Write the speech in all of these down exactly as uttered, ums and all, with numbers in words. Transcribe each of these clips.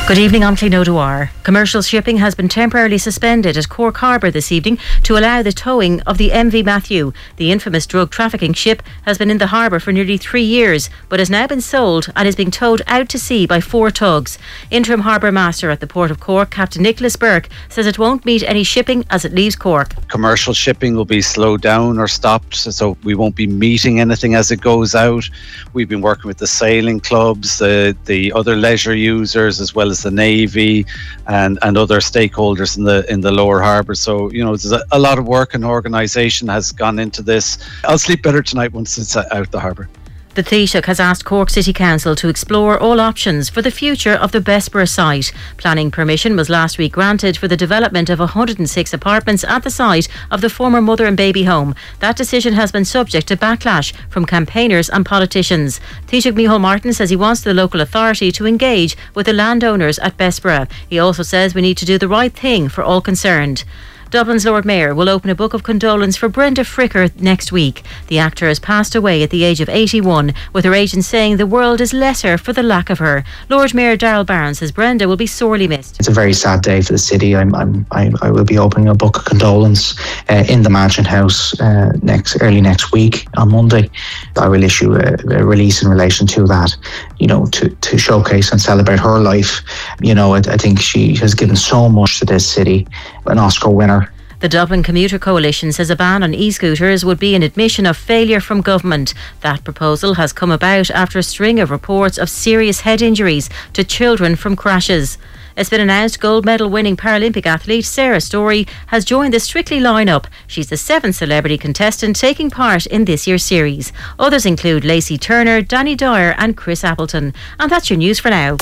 Good evening, I'm Clín O'Dwyer. Commercial shipping has been temporarily suspended at Cork Harbour this evening to allow the towing of the M V Matthew. The infamous drug trafficking ship has been in the harbour for nearly three years, but has now been sold and is being towed out to sea by four tugs. Interim Harbour Master at the Port of Cork, Captain Nicholas Burke, says it won't meet any shipping as it leaves Cork. Commercial shipping will be slowed down or stopped, so we won't be meeting anything as it goes out. We've been working with the sailing clubs, the, the other leisure users, as well as the Navy and, and other stakeholders in the in the lower harbour. So, you know, there's a, a lot of work and organisation has gone into this. I'll sleep better tonight once it's out the harbour. The Taoiseach has asked Cork City Council to explore all options for the future of the Bessborough site. Planning permission was last week granted for the development of one hundred six apartments at the site of the former mother and baby home. That decision has been subject to backlash from campaigners and politicians. Taoiseach Micheál Martin says he wants the local authority to engage with the landowners at Bessborough. He also says we need to do the right thing for all concerned. Dublin's Lord Mayor will open a book of condolence for Brenda Fricker next week. The actor has passed away at the age of eighty-one, with her agent saying the world is lesser for the lack of her. Lord Mayor Darrell Barron says Brenda will be sorely missed. It's a very sad day for the city. I'm, I'm, I, I will be opening a book of condolence uh, in the Mansion House uh, next early next week on Monday. I will issue a, a release in relation to that, you know, to, to showcase and celebrate her life. You know, I, I think she has given so much to this city, an Oscar winner. The Dublin Commuter Coalition says a ban on e-scooters would be an admission of failure from government. That proposal has come about after a string of reports of serious head injuries to children from crashes. It's been announced gold medal winning Paralympic athlete Sarah Storey has joined the Strictly lineup. She's the seventh celebrity contestant taking part in this year's series. Others include Lacey Turner, Danny Dyer and Chris Appleton. And that's your news for now.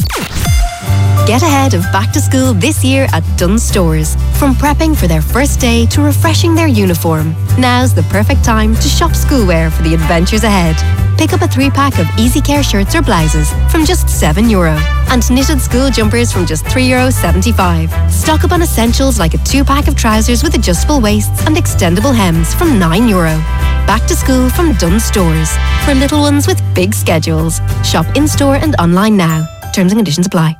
Get ahead of back to school this year at Dunnes Stores. From prepping for their first day to refreshing their uniform, now's the perfect time to shop schoolwear for the adventures ahead. Pick up a three-pack of Easy Care shirts or blouses from just seven euro and knitted school jumpers from just three euro seventy-five. Stock up on essentials like a two-pack of trousers with adjustable waists and extendable hems from nine euro. Back to school from Dunnes Stores. For little ones with big schedules. Shop in-store and online now. Terms and conditions apply.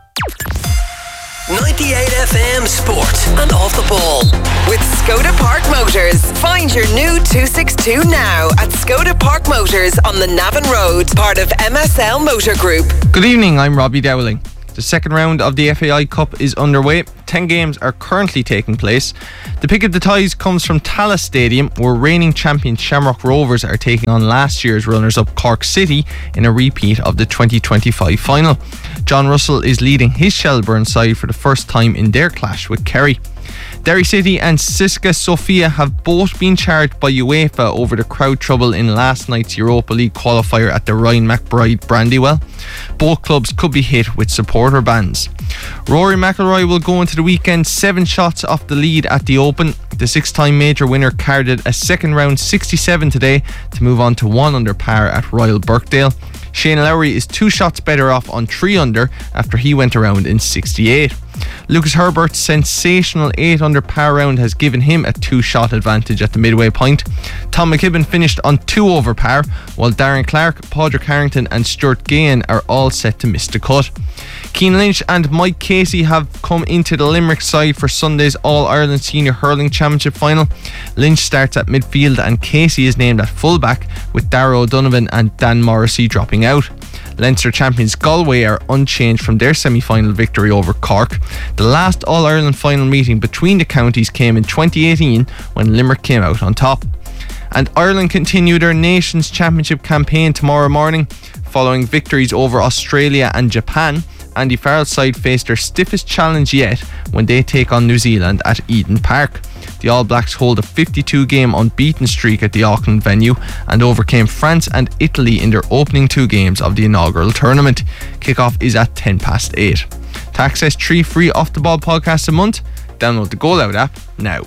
ninety-eight F M Sport and Off the Ball with Skoda Park Motors. Find your new two sixty-two now at Skoda Park Motors on the Navan Road, part of M S L Motor Group. Good evening, I'm Robbie Dowling. The second round of the F A I Cup is underway. Ten games are currently taking place. The pick of the ties comes from Tallaght Stadium, where reigning champions Shamrock Rovers are taking on last year's runners-up Cork City in a repeat of the twenty twenty-five final. John Russell is leading his Shelburne side for the first time in their clash with Kerry. Derry City and Siska Sofia have both been charged by UEFA over the crowd trouble in last night's Europa League qualifier at the Ryan McBride Brandywell. Both clubs could be hit with supporter bans. Rory McIlroy will go into the weekend seven shots off the lead at the Open. The six-time major winner carded a second round sixty-seven today to move on to one under par at Royal Birkdale. Shane Lowry is two shots better off on three under after he went around in sixty-eight. Lucas Herbert's sensational eight under par round has given him a two-shot advantage at the midway point. Tom McKibben finished on two over par, while Darren Clark, Padraig Harrington and Stuart Gahan are all set to miss the cut. Cian Lynch and Mike Casey have come into the Limerick side for Sunday's All-Ireland Senior Hurling Championship final. Lynch starts at midfield and Casey is named at fullback, with Darragh O'Donovan and Dan Morrissey dropping out. Leinster champions Galway are unchanged from their semi-final victory over Cork. The last All-Ireland final meeting between the counties came in twenty eighteen when Limerick came out on top. And Ireland continue their Nations Championship campaign tomorrow morning. Following victories over Australia and Japan, Andy Farrell's side face their stiffest challenge yet when they take on New Zealand at Eden Park. The All Blacks hold a fifty-two game unbeaten streak at the Auckland venue and overcame France and Italy in their opening two games of the inaugural tournament. Kickoff is at ten past eight. To access three free Off the Ball podcasts a month, download the Go Loud app now.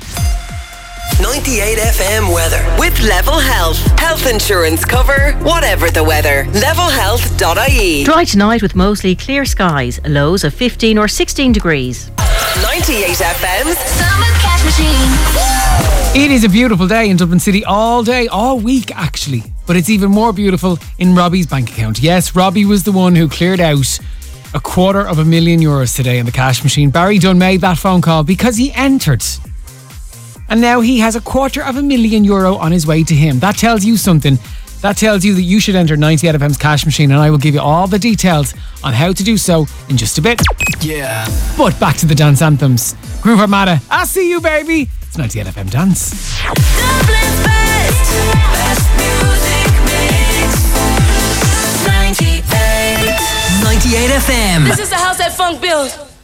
ninety-eight F M weather with Level Health. Health insurance cover, whatever the weather. level health dot I E. Dry tonight with mostly clear skies, lows of fifteen or sixteen degrees. ninety-eight F M's Summer Cash Machine. It is a beautiful day in Dublin City all day, all week actually. But it's even more beautiful in Robbie's bank account. Yes, Robbie was the one who cleared out a quarter of a million euros today in the cash machine. Barry Dunn made that phone call because he entered. And now he has a quarter of a million euro on his way to him. That tells you something. That tells you that you should enter ninety-eight F M's cash machine, and I will give you all the details on how to do so in just a bit. Yeah. But back to the dance anthems. Groove Armada, I see you, baby. It's ninety-eight F M Dance. Dublin's best, best music mix. ninety-eight. ninety-eight F M. This is the house that funk built.